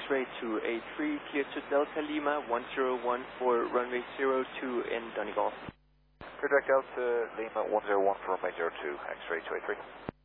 X-ray to A3, clear to Delta Lima 1014, runway 02 in Donegal. Direct Delta Lima 101 for runway 02, X-ray to A3.